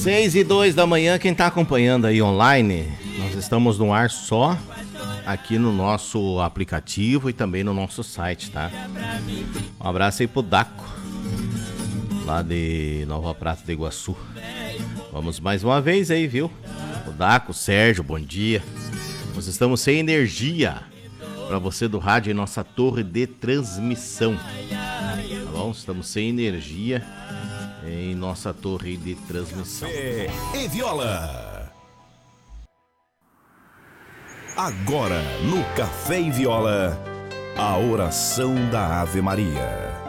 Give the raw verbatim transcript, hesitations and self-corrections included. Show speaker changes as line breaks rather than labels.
Seis e dois da manhã, quem tá acompanhando aí online, nós estamos no ar só aqui no nosso aplicativo e também no nosso site, tá? Um abraço aí pro Daco, lá de Nova Prata de Iguaçu. Vamos mais uma vez aí, viu? O Daco, Sérgio, bom dia. Nós estamos sem energia para você do rádio em nossa torre de transmissão. Tá bom? Estamos sem energia em nossa torre de transmissão.
Café e Viola. Agora, no Café e Viola, a oração da Ave Maria.